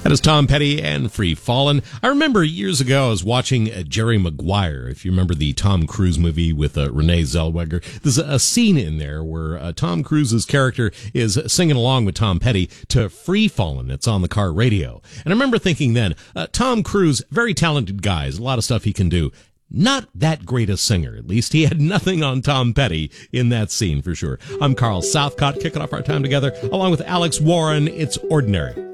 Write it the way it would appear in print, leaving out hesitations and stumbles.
That is Tom Petty and Free Fallin'. I remember years ago I was watching Jerry Maguire. If you remember the Tom Cruise movie with Renee Zellweger, there's a scene in there where Tom Cruise's character is singing along with Tom Petty to Free Fallin'. It's on the car radio. And I remember thinking then, Tom Cruise, very talented guy, a lot of stuff he can do. Not that great a singer. At least he had nothing on Tom Petty in that scene for sure. I'm Carl Southcott, kicking off our time together along with Alex Warren. It's Ordinary.